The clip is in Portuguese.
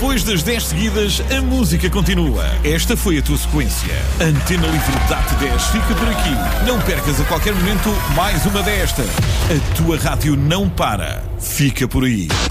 Depois das 10 seguidas, a música continua. Esta foi a tua sequência. Antena Livre dá-te 10, fica por aqui. Não percas a qualquer momento mais uma desta. A tua rádio não para. Fica por aí.